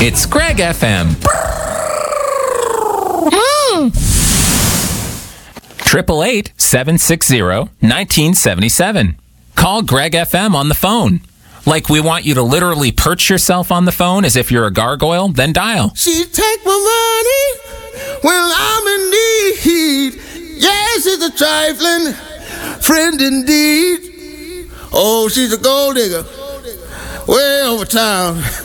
It's Greg FM. 888-760-1977. Call Greg FM on the phone. Like we want you to literally perch yourself on the phone as if you're a gargoyle, then dial. She take my money when I'm in need. Yes, she's a trifling friend indeed. Oh, she's a gold digger way over town.